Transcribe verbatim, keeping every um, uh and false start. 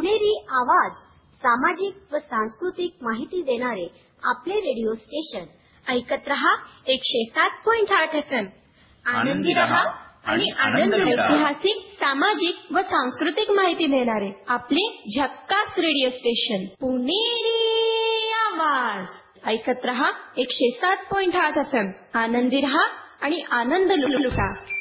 पुणेरी आवाज सामाजिक व सांस्कृतिक माहिती देणारे आपले रेडिओ स्टेशन ऐकत रहा एकशे सात पॉइंट आठ एफ एम. आनंदी रहा आणि आनंद लुटा. ऐतिहासिक, सामाजिक व सांस्कृतिक माहिती देणारे आपले झक्कास रेडिओ स्टेशन पुणेरी आवाज ऐकत रहा एकशे सात पॉइंट आठ एफ एम. आनंदी रहा आणि आनंद लुटा.